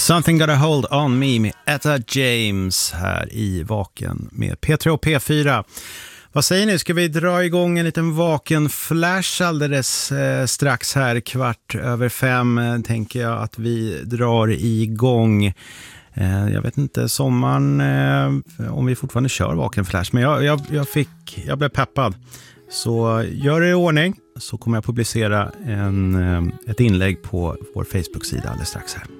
Something Got a Hold On Me med Etta James här i Vaken med P3 och P4. Vad säger ni? Ska vi dra igång en liten Vaken Flash alldeles strax här 4:15 tänker jag att vi drar igång. Jag vet inte, sommaren om vi fortfarande kör Vaken Flash, men jag blev peppad. Så gör det i ordning så kommer jag publicera ett inlägg på vår Facebook-sida alldeles strax här.